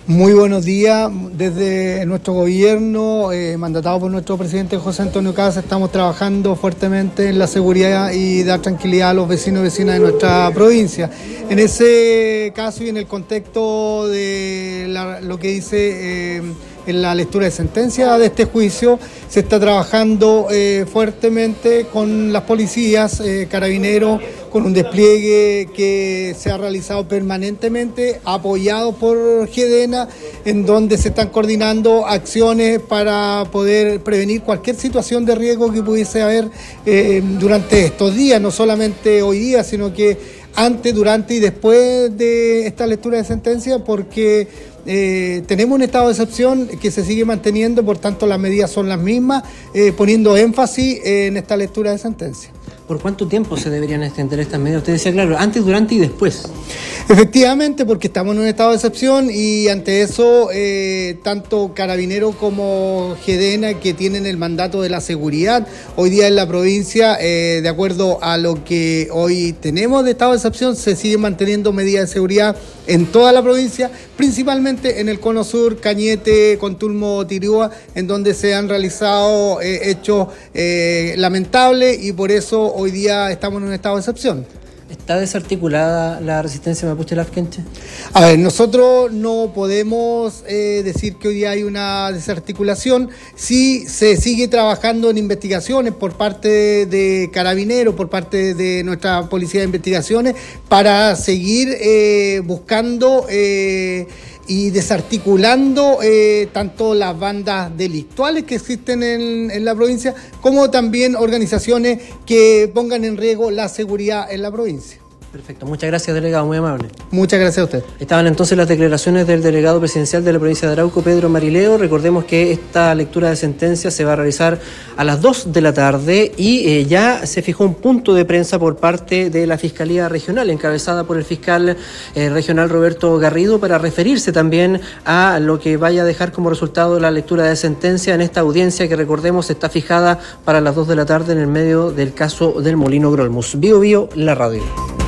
Muy buenos días. Desde nuestro gobierno, mandatado por nuestro presidente José Antonio Caz, estamos trabajando fuertemente en la seguridad y dar tranquilidad a los vecinos y vecinas de nuestra provincia. En ese caso y en el contexto de lo que dice en la lectura de sentencia de este juicio, se está trabajando fuertemente con las policías, carabineros, con un despliegue que se ha realizado permanentemente, apoyado por GEDENA, en donde se están coordinando acciones para poder prevenir cualquier situación de riesgo que pudiese haber durante estos días, no solamente hoy día, sino que antes, durante y después de esta lectura de sentencia, porque tenemos un estado de excepción que se sigue manteniendo, por tanto las medidas son las mismas, poniendo énfasis en esta lectura de sentencia. ¿Por cuánto tiempo se deberían extender estas medidas? Usted decía, claro, antes, durante y después. Efectivamente, porque estamos en un estado de excepción y ante eso, tanto Carabineros como GEDENA, que tienen el mandato de la seguridad, hoy día en la provincia, de acuerdo a lo que hoy tenemos de estado de excepción, se siguen manteniendo medidas de seguridad en toda la provincia, principalmente en el Cono Sur, Cañete, Contulmo, Tirúa, en donde se han realizado hechos lamentables y por eso hoy día estamos en un estado de excepción. ¿Está desarticulada la resistencia mapuche-lafkenche? A ver, nosotros no podemos decir que hoy día hay una desarticulación. Sí se sigue trabajando en investigaciones por parte de Carabineros, por parte de nuestra Policía de Investigaciones, para seguir buscando y desarticulando tanto las bandas delictuales que existen en la provincia, como también organizaciones que pongan en riesgo la seguridad en la provincia. Perfecto, muchas gracias, delegado, muy amable. Muchas gracias a usted. Estaban entonces las declaraciones del delegado presidencial de la provincia de Arauco, Pedro Marileo. Recordemos que esta lectura de sentencia se va a realizar a las 2 de la tarde y ya se fijó un punto de prensa por parte de la Fiscalía Regional, encabezada por el fiscal regional Roberto Garrido, para referirse también a lo que vaya a dejar como resultado la lectura de sentencia en esta audiencia que, recordemos, está fijada para las 2 de la tarde en el medio del caso del Molino Grolmus. Bio Bio, la radio.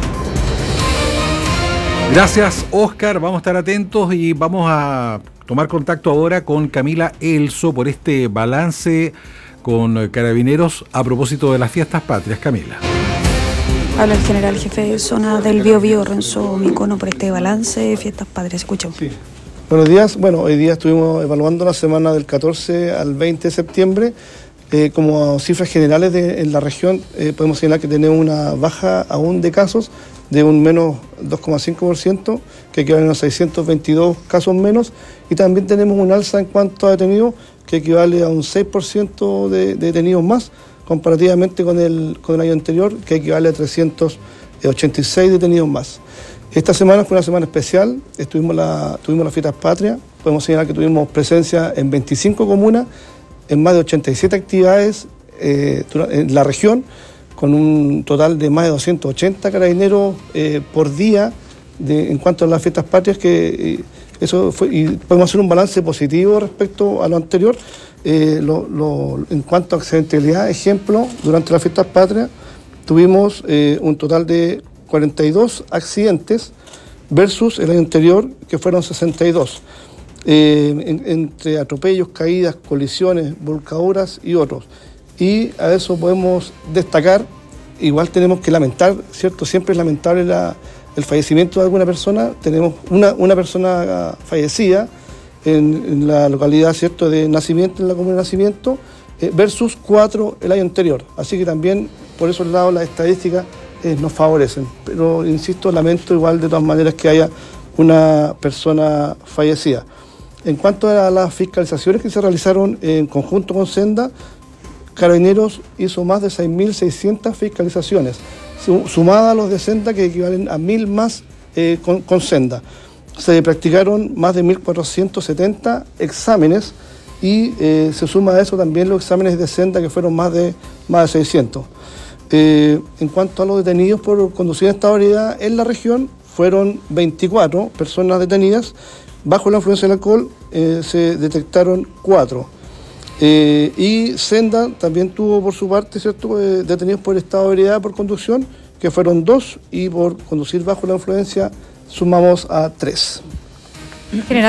Gracias, Oscar. Vamos a estar atentos y vamos a tomar contacto ahora con Camila Elso por este balance con Carabineros a propósito de las fiestas patrias. Camila. Habla el general jefe de zona del Biobío, Renzo Micono, por este balance de fiestas patrias. Escuchamos. Sí. Buenos días. Bueno, hoy día estuvimos evaluando la semana del 14 al 20 de septiembre. Como cifras generales en la región, podemos señalar que tenemos una baja aún de casos de un menos 2,5%, que equivale a 622 casos menos, y también tenemos un alza en cuanto a detenidos, que equivale a un 6% de detenidos más, comparativamente con el año anterior, que equivale a 386 detenidos más. Esta semana fue una semana especial, tuvimos las fiestas patrias, podemos señalar que tuvimos presencia en 25 comunas, en más de 87 actividades en la región, con un total de más de 280 carabineros por día en cuanto a las fiestas patrias, que eso fue, y podemos hacer un balance positivo respecto a lo anterior. En cuanto a accidentalidad, ejemplo, durante las fiestas patrias tuvimos un total de 42 accidentes versus el año anterior, que fueron 62. Entre atropellos, caídas, colisiones, volcaduras y otros. Y a eso podemos destacar, igual tenemos que lamentar, ¿cierto? Siempre es lamentable el fallecimiento de alguna persona. Tenemos una persona fallecida en la localidad, ¿cierto?, de Nacimiento, en la comuna de Nacimiento, versus 4 el año anterior. Así que también, por esos lados, las estadísticas nos favorecen. Pero, insisto, lamento igual de todas maneras que haya una persona fallecida. En cuanto a las fiscalizaciones que se realizaron en conjunto con Senda, Carabineros hizo más de 6.600 fiscalizaciones, sumadas a los de Senda, que equivalen a 1.000 más con Senda. Se practicaron más de 1.470 exámenes y se suma a eso también los exámenes de Senda, que fueron más de 600. En cuanto a los detenidos por conducir en estado de ebriedad en la región, fueron 24 personas detenidas. Bajo la influencia del alcohol se detectaron 4. Y Senda también tuvo por su parte, ¿cierto?, detenidos por estado de ebriedad por conducción, que fueron 2, y por conducir bajo la influencia sumamos a 3.